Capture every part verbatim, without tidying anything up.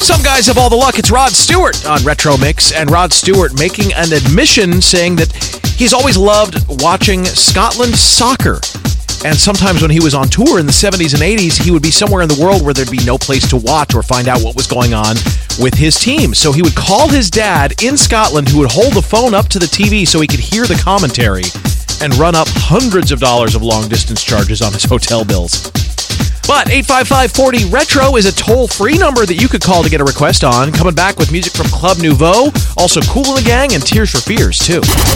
Some guys have all the luck. It's Rod Stewart on Retro Mix, and Rod Stewart making an admission saying that he's always loved watching Scotland soccer. And sometimes when he was on tour in the seventies and eighties, he would be somewhere in the world where there'd be no place to watch or find out what was going on with his team. So he would call his dad in Scotland, who would hold the phone up to the T V so he could hear the commentary, and run up hundreds of dollars of long-distance charges on his hotel bills. But eight five five, four zero, RETRO is a toll-free number that you could call to get a request on. Coming back with music from Club Nouveau, also Kool and the Gang, and Tears for Fears, too.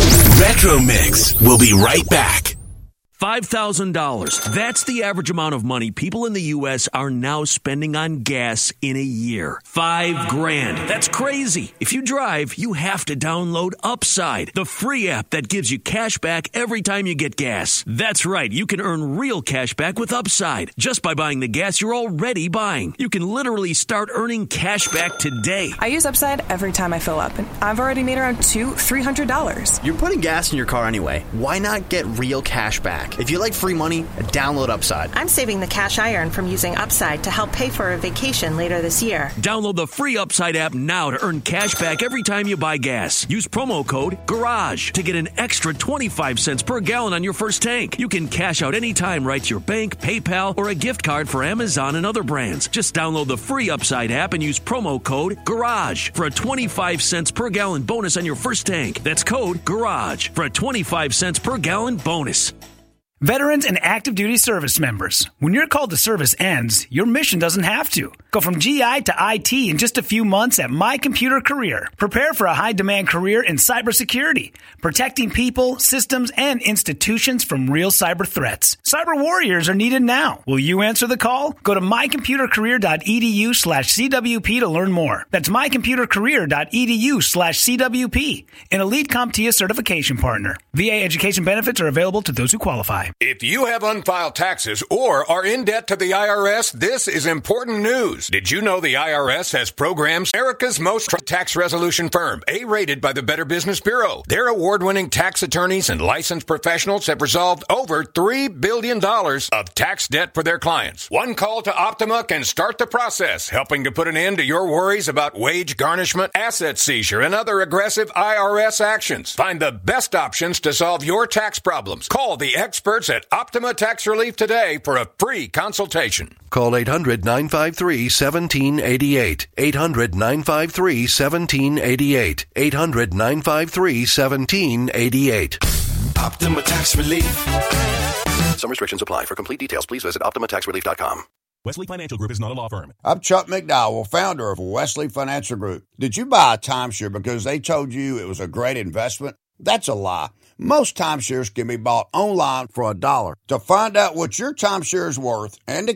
Retro Mix. We'll be right back. five thousand dollars. That's the average amount of money people in the U S are now spending on gas in a year. Five grand. That's crazy. If you drive, you have to download Upside, the free app that gives you cash back every time you get gas. That's right. You can earn real cash back with Upside just by buying the gas you're already buying. You can literally start earning cash back today. I use Upside every time I fill up, and I've already made around two, three hundred dollars. You're putting gas in your car anyway. Why not get real cash back? If you like free money, download Upside. I'm saving the cash I earn from using Upside to help pay for a vacation later this year. Download the free Upside app now to earn cash back every time you buy gas. Use promo code GARAGE to get an extra twenty-five cents per gallon on your first tank. You can cash out anytime right to your bank, PayPal, or a gift card for Amazon and other brands. Just download the free Upside app and use promo code GARAGE for a twenty-five cents per gallon bonus on your first tank. That's code GARAGE for a twenty-five cents per gallon bonus. Veterans and active duty service members, when your call to service ends, your mission doesn't have to. Go from G I to I T in just a few months at My Computer Career. Prepare for a high-demand career in cybersecurity, protecting people, systems, and institutions from real cyber threats. Cyber warriors are needed now. Will you answer the call? Go to mycomputercareer.edu slash CWP to learn more. That's mycomputercareer.edu slash CWP, an Elite CompTIA certification partner. V A education benefits are available to those who qualify. If you have unfiled taxes or are in debt to the I R S, this is important news. Did you know the I R S has programs? America's most trusted tax resolution firm, A-rated by the Better Business Bureau. Their award-winning tax attorneys and licensed professionals have resolved over three billion dollars of tax debt for their clients. One call to Optima can start the process, helping to put an end to your worries about wage garnishment, asset seizure, and other aggressive I R S actions. Find the best options to solve your tax problems. Call the experts at Optima Tax Relief today for a free consultation. Call eight hundred, nine five three, one seven eight eight. eight hundred, nine five three, one seven eight eight. eight hundred, nine five three, one seven eight eight. Optima Tax Relief. Some restrictions apply. For complete details, please visit Optima Tax Relief dot com. Wesley Financial Group is not a law firm. I'm Chuck McDowell, founder of Wesley Financial Group. Did you buy a timeshare because they told you it was a great investment? That's a lie. Most timeshares can be bought online for a dollar. To find out what your timeshare is worth and to